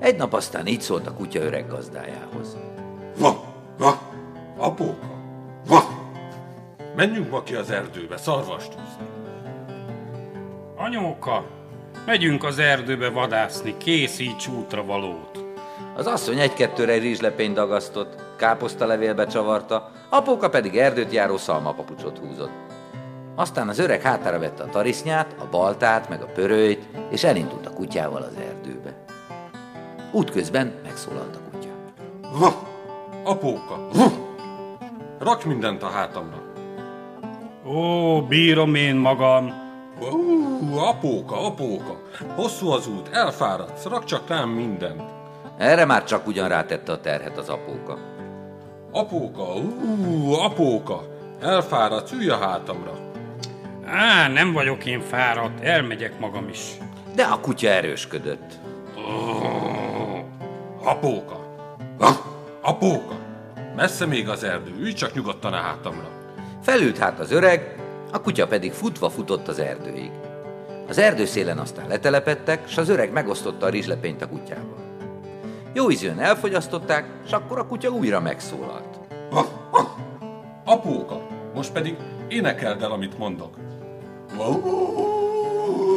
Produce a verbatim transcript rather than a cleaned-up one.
Egy nap aztán így szólt a kutya öreg gazdájához. Va, va, apóka, va, menjünk ma ki az erdőbe szarvast húzni. Anyóka, megyünk az erdőbe vadászni, készíts útra valót. Az asszony egy-kettőre egy rizslepényt dagasztott, káposztalevélbe csavarta, apóka pedig erdőt járó szalmapapucsot húzott. Aztán az öreg hátára vette a tarisznyát, a baltát, meg a pörőjt, és elindult a kutyával az erdőbe. Útközben megszólalt a kutya. Va, apóka, va, rakj mindent a hátamra. Ó, bírom én magam. Ú, apóka, apóka, hosszú az út, elfáradsz, rak csak rám mindent. Erre már csak ugyan rátette a terhet az apóka. Apóka, ú, apóka, elfáradsz, ülj a hátamra. Á, nem vagyok én fáradt, elmegyek magam is. De a kutya erősködött. Apóka, va, apóka, messze még az erdő, ülj csak nyugodtan a hátamra. Felült hát az öreg, a kutya pedig futva futott az erdőig. Az erdőszélen aztán letelepedtek, s az öreg megosztotta a rizslepényt a kutyával. Jó ízűen elfogyasztották, s akkor a kutya újra megszólalt. Va, va, apóka, most pedig énekeld el, amit mondok. Va,